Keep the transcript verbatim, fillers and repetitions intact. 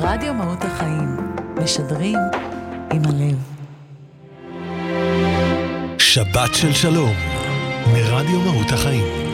רדיו מהות החיים, משדרים עם הלב. שבת של שלום, מרדיו מהות החיים.